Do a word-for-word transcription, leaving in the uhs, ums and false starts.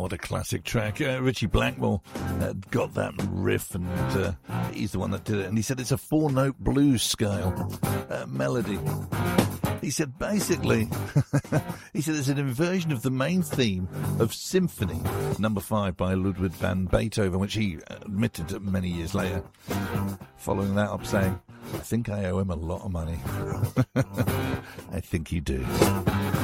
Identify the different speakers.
Speaker 1: what a classic track. Uh, Richie Blackmore uh, got that riff, and uh, he's the one that did it. And he said it's a four-note blues scale uh, melody. He said basically, he said it's an inversion of the main theme of Symphony Number Five by Ludwig van Beethoven, which he admitted many years later. Following that up, saying, "I think I owe him a lot of money." I think you do.